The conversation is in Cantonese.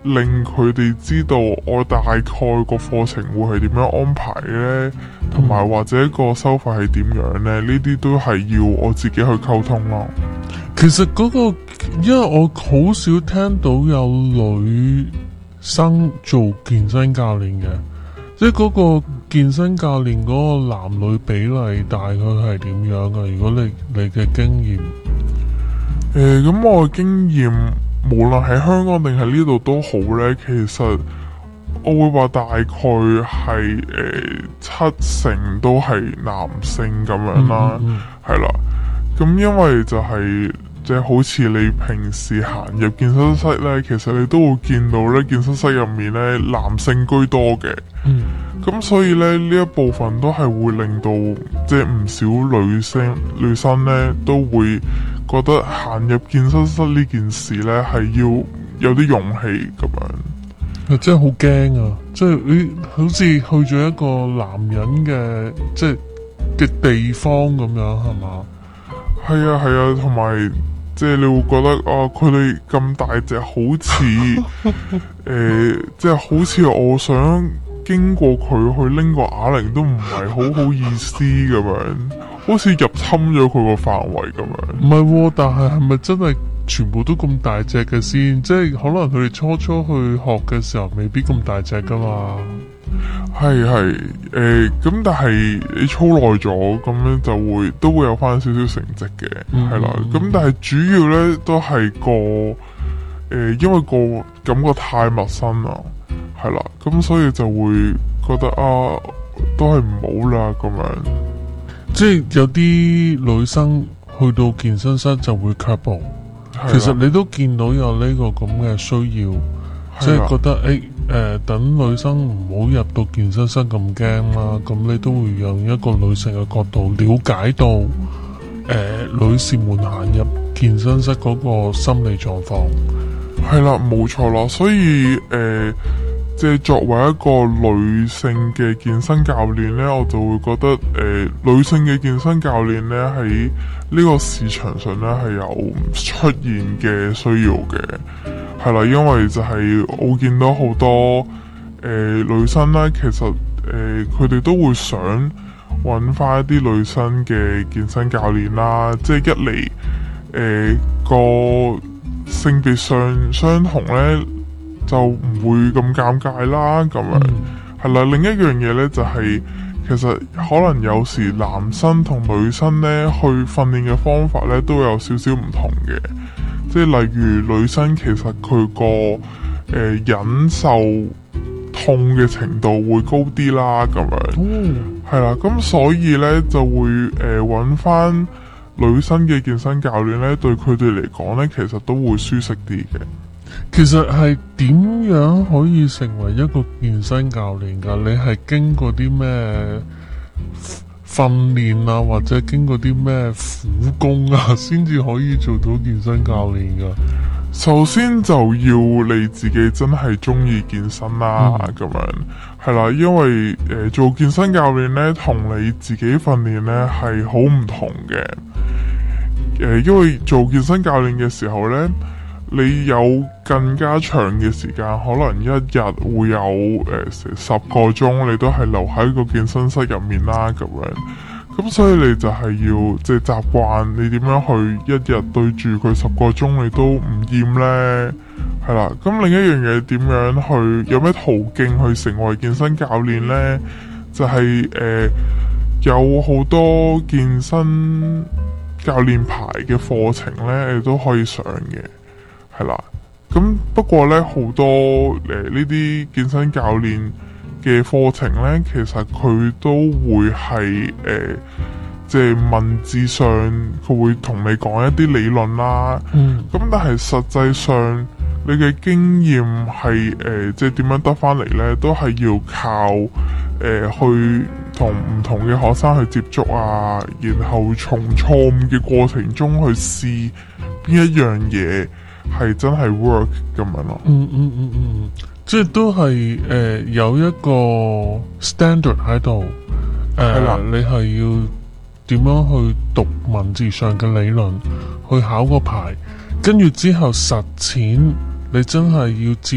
令佢哋知道我大概個課程會係點樣安排呢？同埋或者個收費係點樣呢？呢啲都係要我自己去溝通咯。 其實因為我好少聽到有女生做健身教練嘅，即係嗰個健身教練嗰個男女比例大概係點樣噶？如果你嘅經驗， 咁我嘅經驗，無論喺香港定係呢度都好呢，其實我會話大概係70%都係男性咁樣啦，係啦。咁因為就係即係好似你平時行入健身室呢，其實你都會見到呢，健身室入面呢，男性居多嘅。咁所以呢，呢一部分都係會令到即係唔少女生呢都會覺得行入健身室呢件事呢係要有啲勇氣咁樣。 真係好驚啊！即係你好似去咗一個男人嘅嘅地方咁樣，係嘛？ 係啊，同埋即係你會覺得佢哋咁大隻，好似即係好似我想經過佢去拎個啞鈴都唔係好意思咁樣，好似入侵咗佢個範圍咁樣。 唔係，但係咪真係全部都咁大隻嘅先？即係可能佢哋初去學嘅時候未必咁大隻噶嘛。 咁但係你操耐咗，咁樣都會有翻少少成績嘅，係啦。咁但係主要呢都係因為個感覺太陌生啦，係啦，咁所以就會覺得都係唔好啦咁樣。 即係有啲女生去到健身室就會卻步。其實你都見到有呢個咁嘅需要，即係覺得等女生唔好入到健身室咁驚啦，咁你都會用一個女性嘅角度了解到女士們行入健身室嗰個心理狀況。 係啦，冇錯啦，所以即係作為一個女性嘅健身教練呢，我就會覺得女性嘅健身教練呢喺呢個市場上呢係有出現嘅需要嘅，係啦，因為就係我見到好多女生呢，其實佢哋都會想揾翻一啲女生嘅健身教練啦，即係一嚟個性別上相同呢，就唔會咁尷尬啦，咁樣係啦。另一樣嘢呢，就係其實可能有時男生同女生呢去訓練嘅方法呢都有少少唔同嘅，即係例如女生其實佢個忍受痛嘅程度會高啲啦，咁樣係啦。咁所以呢，就會揾翻女生嘅健身教練呢，對佢哋嚟講呢，其實都會舒適啲嘅。 其實係點樣可以成為一個健身教練噶？你係經過啲咩訓練啊，或者經過啲咩苦功啊，先至可以做到健身教練噶？ 首先就要你自己真係中意健身啦，咁樣係啦，因為做健身教練呢，同你自己訓練呢係好唔同嘅。因為做健身教練嘅時候呢，你有更加長嘅時間，可能一日會有10個鐘，你都係留喺個健身室入面啦，咁樣。咁所以你就係要即係習慣你點樣去一日對住佢10個鐘，你都唔厭呢？係啦。咁另一樣嘢點樣去有咩途徑去成為健身教練呢？就係有好多健身教練牌嘅課程呢，你都可以上嘅。係啦，咁不過呢，好多呢啲健身教練嘅課程呢，其實佢都會係即係文字上佢會同你講一啲理論啦。咁但係實際上你嘅經驗係即係點樣得翻嚟呢？都係要靠去同唔同嘅學生去接觸啊，然後從錯誤嘅過程中去試邊一樣嘢係真係 work 咁樣咯。 即係都係有一個 standard 喺度。係啦，你係要點樣去讀文字上嘅理論，去考個牌，跟住之後實踐，你真係要